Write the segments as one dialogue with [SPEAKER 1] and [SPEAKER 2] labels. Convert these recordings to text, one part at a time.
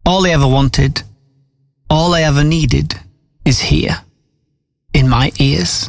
[SPEAKER 1] All I ever wanted, all I ever needed is here, in my ears.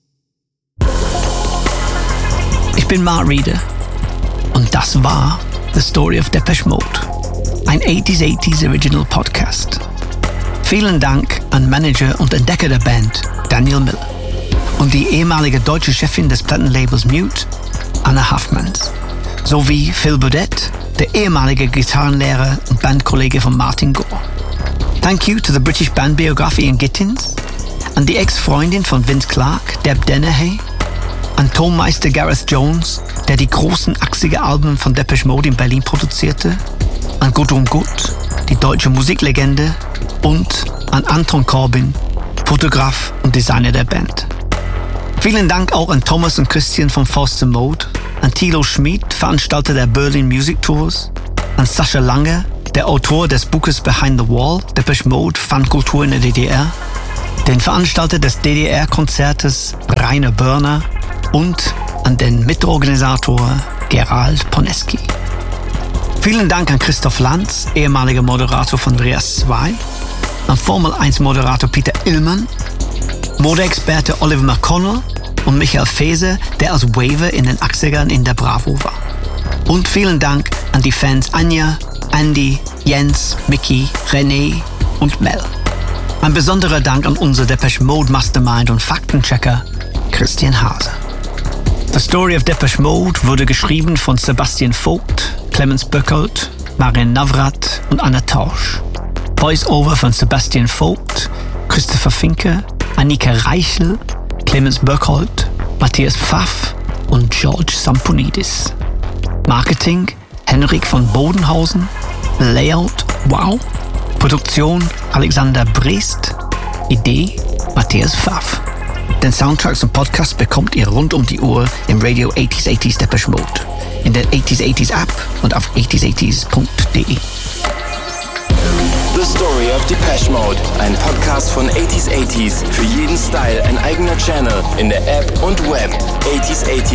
[SPEAKER 1] Ich bin Mark Reeder und das war The Story of Depeche Mode, ein 80s Original Podcast. Vielen Dank an Manager und Entdecker der Band, Daniel Miller, und die ehemalige deutsche Chefin des Plattenlabels Mute, Anna Haffmans, sowie Phil Burdett, der ehemalige Gitarrenlehrer und Bandkollege von Martin Gore. Thank you to the British band biography in Gittins, an die Ex-Freundin von Vince Clarke, Deb Dennehy, an Tonmeister Gareth Jones, der die großen achsige Alben von Depeche Mode in Berlin produzierte, an Gudrun Gut, die deutsche Musiklegende, und an Anton Corbin, Fotograf und Designer der Band. Vielen Dank auch an Thomas und Christian von Foster Mode, an Thilo Schmid, Veranstalter der Berlin Music Tours, an Sascha Lange, der Autor des Buches Behind the Wall, Depeche Mode, Fankultur in der DDR, den Veranstalter des DDR-Konzertes Rainer Börner und an den Mitorganisator Gerald Poneski. Vielen Dank an Christoph Lanz, ehemaliger Moderator von Rias 2, an Formel 1 Moderator Peter Illmann, Modeexperte Oliver McConnell und Michael Feser, der als Waver in den 80ern in der Bravo war. Und vielen Dank an die Fans Anja, Andy, Jens, Mickey, René und Mel. Ein besonderer Dank an unser Depeche Mode Mastermind und Faktenchecker Christian Hase. The Story of Depeche Mode wurde geschrieben von Sebastian Vogt, Clemens Böckholt, Marian Navrat und Anna Tausch. Voice-Over von Sebastian Vogt, Christopher Finke, Annika Reichel, Clemens Böckholt, Matthias Pfaff und George Samponidis. Marketing Henrik von Bodenhausen, Layout Wow, Produktion Alexander Brest, Idee Matthias Pfaff. Den Soundtrack zum Podcast bekommt ihr rund um die Uhr im Radio 80s Depeche Mode, in der 80s App und auf 80s80s.de.
[SPEAKER 2] The Story of Depeche Mode, ein Podcast von 80s. Für jeden Style ein eigener Channel in der App und Web. 80s.